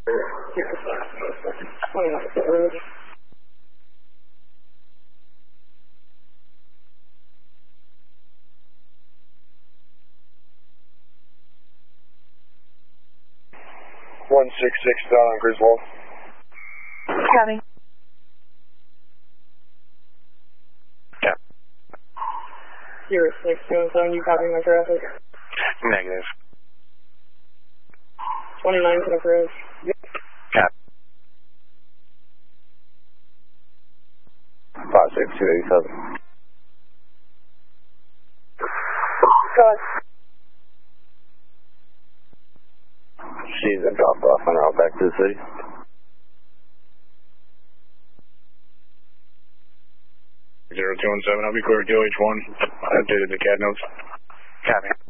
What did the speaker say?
$166 down on Griswold. Copy. Yeah. 0627, you copy my traffic? Negative. 29 to the bridge. Cap. 56287. Cut. She's a drop off en route back to the city. 0217, I'll be clear at DOH1. I updated the CAD notes. Copy.